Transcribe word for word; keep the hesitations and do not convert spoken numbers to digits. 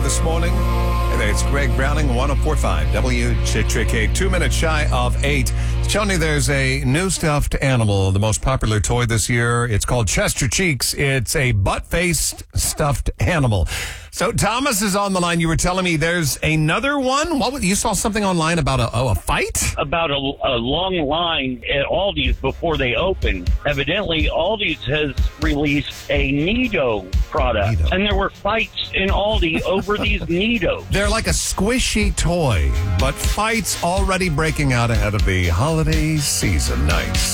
this morning. Hey there, it's Greg Browning, one oh four point five W Chick two minutes shy of eight. Telling you there's a new stuffed animal, the most popular toy this year. It's called Chester Cheeks. It's a butt-faced stuffed animal. So Thomas is on the line. You were telling me there's another one. What was, you saw something online about a, oh, a fight? About a, a long line at Aldi's before they open. Evidently, Aldi's has released a Nido product, Nido. and there were fights in Aldi over these Nidos. They're like a squishy toy, but fights already breaking out ahead of the holiday season. Nice.